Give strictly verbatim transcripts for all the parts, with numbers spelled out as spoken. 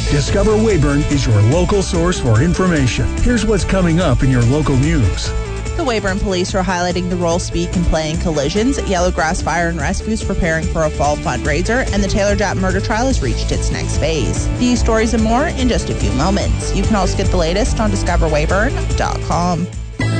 Discover Weyburn is your local source for information. Here's what's coming up in your local news. The Weyburn Police are highlighting the role speed can play in collisions. Yellowgrass Fire and Rescue is preparing for a fall fundraiser, and the Taylor Japp murder trial has reached its next phase. These stories and more in just a few moments. You can also get the latest on discover weyburn dot com.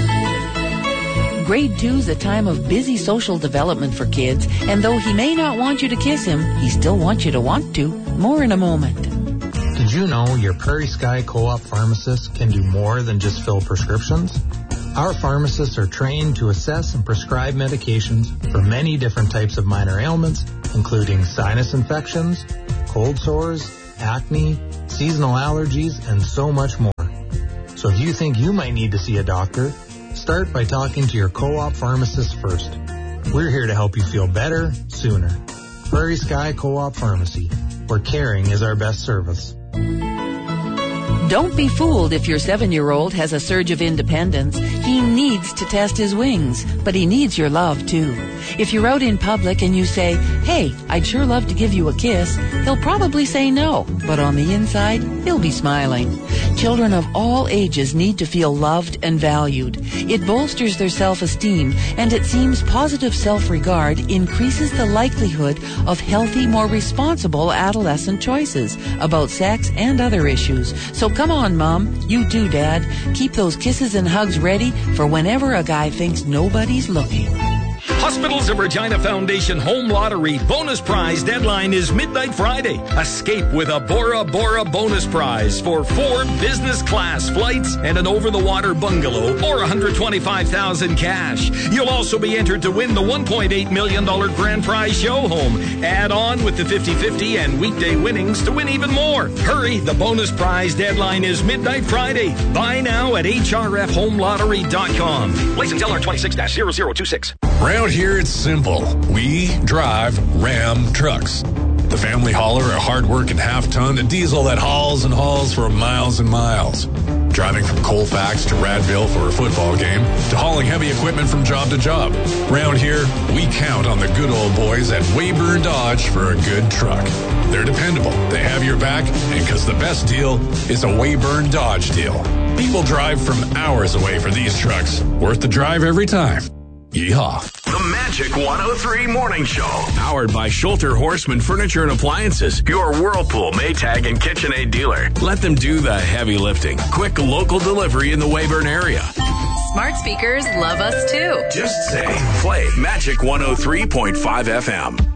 Grade two's a time of busy social development for kids, and though he may not want you to kiss him, he still wants you to want to. More in a moment. Did you know your Prairie Sky Co-op pharmacists can do more than just fill prescriptions? Our pharmacists are trained to assess and prescribe medications for many different types of minor ailments, including sinus infections, cold sores, acne, seasonal allergies, and so much more. So if you think you might need to see a doctor, start by talking to your co-op pharmacist first. We're here to help you feel better sooner. Prairie Sky Co-op Pharmacy, where caring is our best service. Don't be fooled if your seven-year-old has a surge of independence. He needs to test his wings, but he needs your love, too. If you're out in public and you say, "Hey, I'd sure love to give you a kiss," he'll probably say no, but on the inside, he'll be smiling. Children of all ages need to feel loved and valued. It bolsters their self-esteem, and it seems positive self-regard increases the likelihood of healthy, more responsible adolescent choices about sex and other issues. So come on, Mom. You too, Dad. Keep those kisses and hugs ready for whenever a guy thinks nobody's looking. Hospitals of Regina Foundation Home Lottery bonus prize deadline is midnight Friday. Escape with a Bora Bora bonus prize for four business class flights and an over-the-water bungalow or one hundred twenty-five thousand dollars cash. You'll also be entered to win the one point eight million dollars grand prize show home. Add on with the fifty-fifty and weekday winnings to win even more. Hurry, the bonus prize deadline is midnight Friday. Buy now at H R F home lottery dot com. License L R twenty-six dash zero zero two six. Around here, it's simple. We drive Ram trucks. The family hauler, a hard-working half-ton, a diesel that hauls and hauls for miles and miles. Driving from Colfax to Radville for a football game, to hauling heavy equipment from job to job. Around here, we count on the good old boys at Weyburn Dodge for a good truck. They're dependable, they have your back, and because the best deal is a Weyburn Dodge deal. People drive from hours away for these trucks. Worth the drive every time. Yeehaw. The Magic one oh three Morning Show. Powered by Schulter Horseman Furniture and Appliances. Your Whirlpool, Maytag, and KitchenAid dealer. Let them do the heavy lifting. Quick local delivery in the Weyburn area. Smart speakers love us too. Just say, play Magic one oh three point five F M.